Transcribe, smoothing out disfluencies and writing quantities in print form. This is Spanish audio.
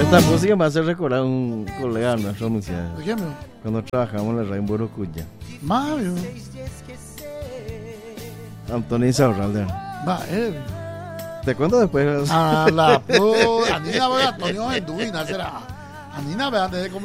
Esta música me hace recordar a un colega nuestro, ¿Por qué, amigo? cuando trabajamos en la radio en Borocuya. Más, amigo. Antonio Isaurralde. Va, Te cuento después. la puta. Anina, Antonio, en Duina, será. Anina, vean, desde